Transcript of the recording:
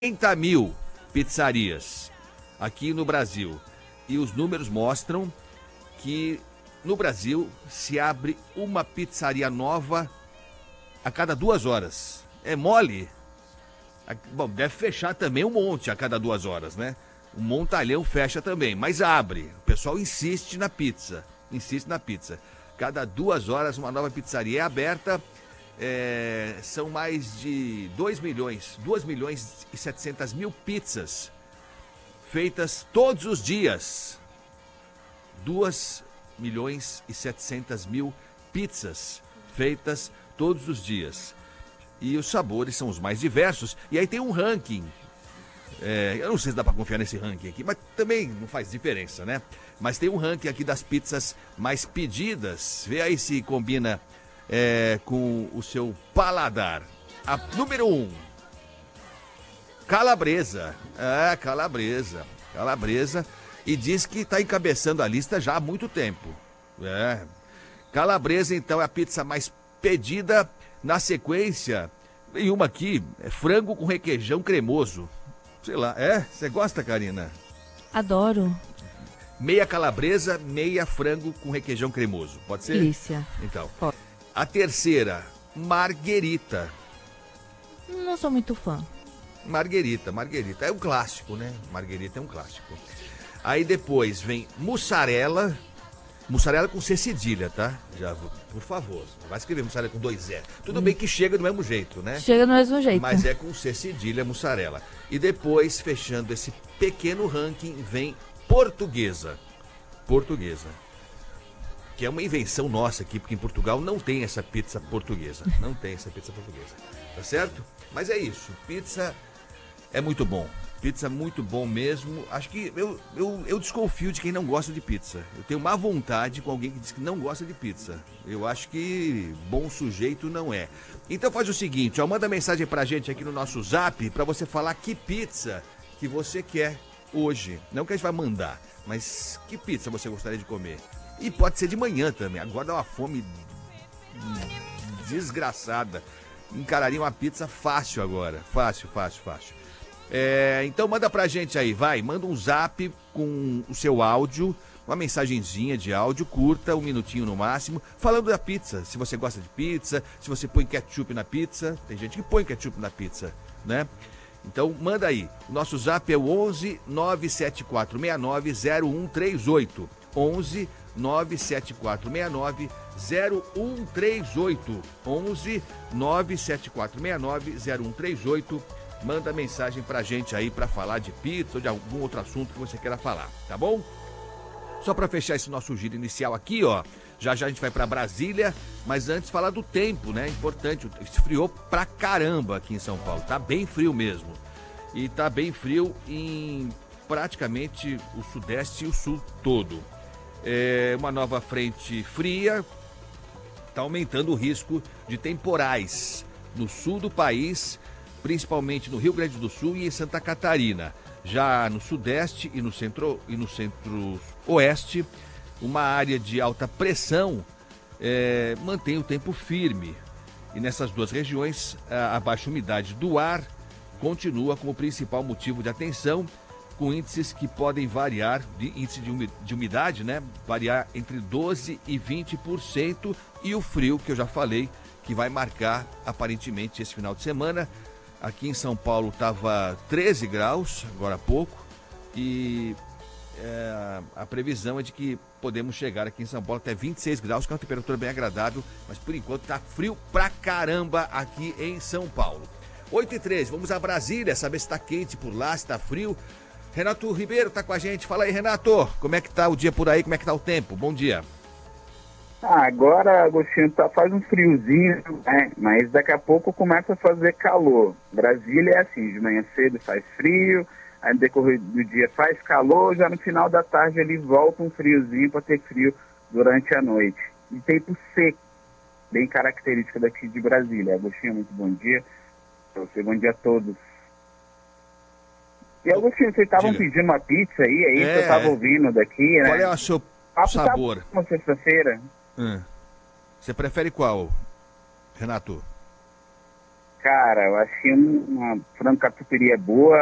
30 mil pizzarias aqui no Brasil. E os números mostram que no Brasil se abre uma pizzaria nova a cada 2 horas. É mole? Bom, deve fechar também um monte a cada 2 horas, né? Um montalhão fecha também, mas abre. O pessoal insiste na pizza. Cada 2 horas uma nova pizzaria é aberta. São mais de 2 milhões e 700 mil pizzas feitas todos os dias. 2 milhões e 700 mil pizzas feitas todos os dias. E os sabores são os mais diversos. E aí tem um ranking. Eu não sei se dá pra confiar nesse ranking aqui, mas também não faz diferença, né? Mas tem um ranking aqui das pizzas mais pedidas. Vê aí se combina com o seu paladar. A número 1. Calabresa. Calabresa. E diz que está encabeçando a lista já há muito tempo. Calabresa, então, é a pizza mais pedida. Na sequência, vem uma aqui, frango com requeijão cremoso. Sei lá, Você gosta, Karina? Adoro. Meia calabresa, meia frango com requeijão cremoso. Pode ser? Delícia. Então. Pode. A terceira, marguerita. Não sou muito fã. Marguerita. É um clássico, né? Marguerita é um clássico. Aí depois vem mussarela. Mussarela com C cedilha, tá? Já, por favor, vai escrever mussarela com 2 E. Tudo bem que chega do mesmo jeito, né? Chega do mesmo jeito. Mas é com C cedilha, mussarela. E depois, fechando esse pequeno ranking, vem portuguesa. Que é uma invenção nossa aqui, porque em Portugal não tem essa pizza portuguesa. Tá certo? Mas é isso. Pizza é muito bom. Pizza muito bom mesmo. Acho que eu desconfio de quem não gosta de pizza. Eu tenho má vontade com alguém que diz que não gosta de pizza. Eu acho que bom sujeito não é. Então faz o seguinte, manda mensagem pra gente aqui no nosso Zap pra você falar que pizza que você quer hoje. Não que a gente vai mandar, mas que pizza você gostaria de comer. E pode ser de manhã também. Agora dá uma fome desgraçada. Encararia uma pizza fácil agora. Fácil. Então manda pra gente aí, vai. Manda um zap com o seu áudio, uma mensagenzinha de áudio curta, 1 minutinho no máximo, falando da pizza. Se você gosta de pizza, se você põe ketchup na pizza. Tem gente que põe ketchup na pizza, né? Então manda aí. O nosso zap é o 11 97469 0138. 11 97469 0138. 11 97469 0138. Manda mensagem pra gente aí pra falar de pizza ou de algum outro assunto que você queira falar, tá bom? Só pra fechar esse nosso giro inicial aqui, já a gente vai pra Brasília, mas antes falar do tempo, né? Importante, esfriou pra caramba aqui em São Paulo, tá bem frio mesmo. E tá bem frio em praticamente o sudeste e o sul todo. Uma nova frente fria tá aumentando o risco de temporais no sul do país, principalmente no Rio Grande do Sul e em Santa Catarina. Já no sudeste e no centro-oeste, uma área de alta pressão mantém o tempo firme. E nessas duas regiões, a baixa umidade do ar continua como principal motivo de atenção, com índices que podem variar, índice de umidade, né? Variar entre 12% e 20%, e o frio, que eu já falei, que vai marcar aparentemente esse final de semana. Aqui em São Paulo estava 13 graus, agora há pouco, e a previsão é de que podemos chegar aqui em São Paulo até 26 graus, que é uma temperatura bem agradável, mas por enquanto está frio pra caramba aqui em São Paulo. 8h13, vamos a Brasília, saber se está quente por lá, se está frio. Renato Ribeiro está com a gente, fala aí, Renato, como é que tá o dia por aí, como é que tá o tempo? Bom dia. Agora, Agostinho, faz um friozinho, né? Mas daqui a pouco começa a fazer calor. Brasília é assim, de manhã cedo faz frio, aí no decorrer do dia faz calor, já no final da tarde ele volta um friozinho para ter frio durante a noite. E tempo seco, bem característica daqui de Brasília. Agostinho, muito bom dia. Bom dia a todos. E Agostinho, vocês estavam pedindo uma pizza aí, que eu estava ouvindo daqui, né? Qual é o seu sabor? Uma sexta-feira. Você prefere qual, Renato? Cara, eu acho que uma frango catupiry é boa,